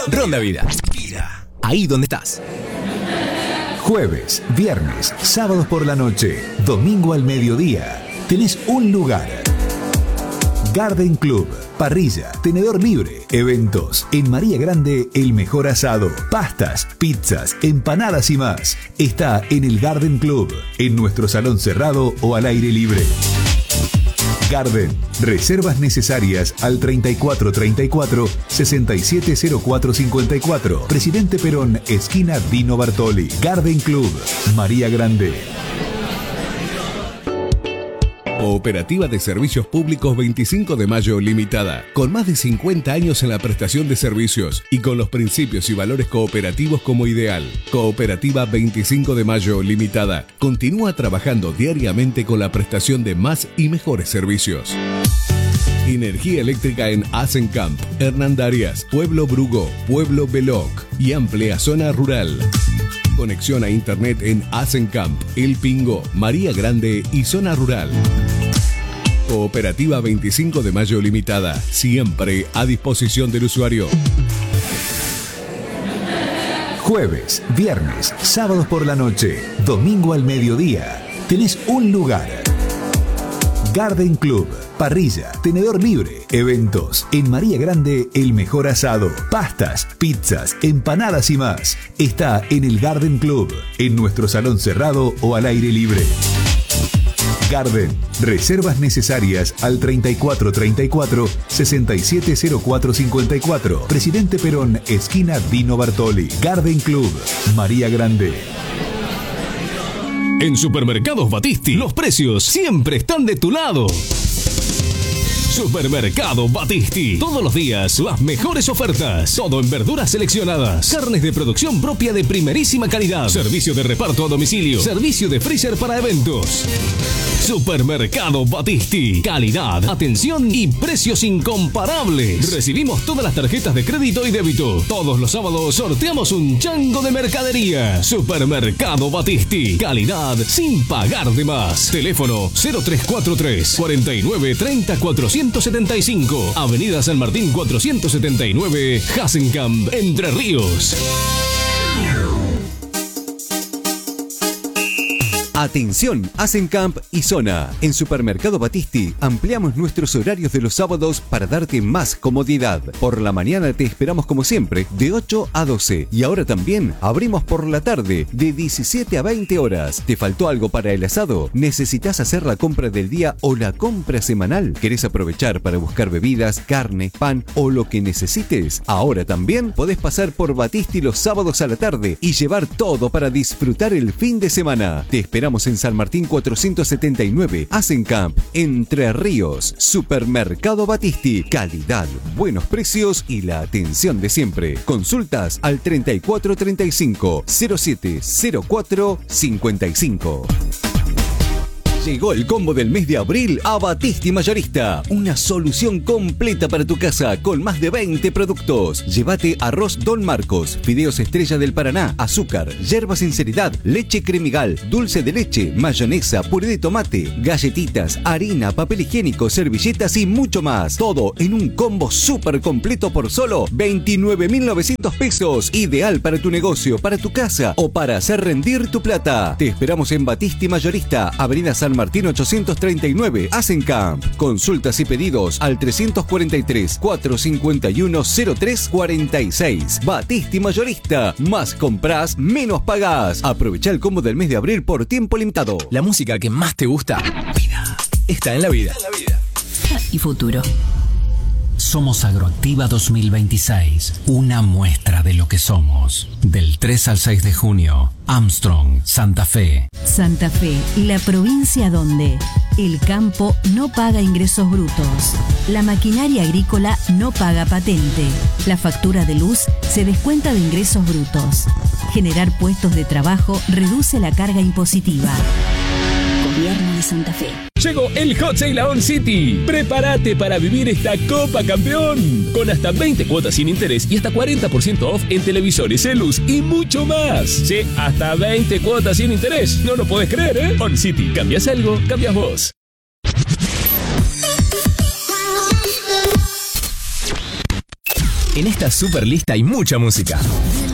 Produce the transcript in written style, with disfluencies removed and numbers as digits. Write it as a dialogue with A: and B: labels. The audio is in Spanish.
A: Ronda Vida. Ahí donde estás.
B: Jueves, viernes, sábados por la noche, domingo al mediodía. Tenés un lugar. Garden Club, parrilla, tenedor libre, eventos. En María Grande, el mejor asado, pastas, pizzas, empanadas y más. Está en el Garden Club, en nuestro salón cerrado o al aire libre. Garden, reservas necesarias al 3434 670454. Presidente Perón, esquina Dino Bartoli. Garden Club, María Grande.
C: Cooperativa de Servicios Públicos 25 de Mayo Limitada, con más de 50 años en la prestación de servicios y con los principios y valores cooperativos como ideal. Cooperativa 25 de Mayo Limitada continúa trabajando diariamente con la prestación de más y mejores servicios. Energía eléctrica en Asencamp, Hernandarias, Pueblo Brugo, Pueblo Beloc y amplia zona rural. Conexión a internet en Asencamp, El Pingo, María Grande y zona rural. Cooperativa 25 de Mayo Limitada, siempre a disposición del usuario.
B: Jueves, viernes, sábados por la noche, domingo al mediodía. Tenés un lugar. Garden Club, parrilla, tenedor libre, eventos. En María Grande, el mejor asado, pastas, pizzas, empanadas y más. Está en el Garden Club, en nuestro salón cerrado o al aire libre. Garden, reservas necesarias al 3434 670454. Presidente Perón, esquina Dino Bartoli. Garden Club, María Grande.
A: En Supermercados Battisti, los precios siempre están de tu lado. Supermercado Battisti. Todos los días las mejores ofertas. Todo en verduras seleccionadas. Carnes de producción propia de primerísima calidad. Servicio de reparto a domicilio. Servicio de freezer para eventos. Supermercado Battisti. Calidad, atención y precios incomparables. Recibimos todas las tarjetas de crédito y débito. Todos los sábados sorteamos un chango de mercadería. Supermercado Battisti. Calidad sin pagar de más. Teléfono 0343 49 30 475. Avenida San Martín 479, Hasenkamp, Entre Ríos.
D: Atención, Asencamp y zona. En Supermercado Battisti ampliamos nuestros horarios de los sábados para darte más comodidad. Por la mañana te esperamos como siempre de 8 a 12 y ahora también abrimos por la tarde de 17 a 20 horas. ¿Te faltó algo para el asado? ¿Necesitas hacer la compra del día o la compra semanal? ¿Querés aprovechar para buscar bebidas, carne, pan o lo que necesites? Ahora también podés pasar por Battisti los sábados a la tarde y llevar todo para disfrutar el fin de semana. Te esperamos en San Martín 479, Asencamp, Entre Ríos. Supermercado Battisti. Calidad, buenos precios y la atención de siempre. Consultas al 3435 0704 55. Llegó el combo del mes de abril a Battisti Mayorista. Una solución completa para tu casa con más de 20 productos. Llévate arroz Don Marcos, fideos Estrella del Paraná, azúcar, yerba Sinceridad, leche Cremigal, dulce de leche, mayonesa, puré de tomate, galletitas, harina, papel higiénico, servilletas y mucho más. Todo en un combo súper completo por solo 29.900 pesos. Ideal para tu negocio, para tu casa o para hacer rendir tu plata. Te esperamos en Battisti Mayorista, Avenida San Martín 839, Asencamp. Consultas y pedidos al 343 451 0346. Battisti Mayorista. Más compras, menos pagás. Aprovecha el combo del mes de abril por tiempo limitado.
A: La música que más te gusta está en la vida.
E: Y futuro.
F: Somos Agroactiva 2026, una muestra de lo que somos. Del 3 al 6 de junio, Armstrong, Santa Fe.
E: Santa Fe, la provincia donde el campo no paga ingresos brutos, la maquinaria agrícola no paga patente, la factura de luz se descuenta de ingresos brutos. Generar puestos de trabajo reduce la carga impositiva. Gobierno de Santa Fe.
G: Llegó el Hot Sale a On City. Prepárate para vivir esta Copa Campeón. Con hasta 20 cuotas sin interés y hasta 40% off en televisores, celus y mucho más. Sí, hasta 20 cuotas sin interés. No lo podés creer, ¿eh? On City. ¿Cambias algo? Cambias vos.
H: En esta super lista hay mucha música.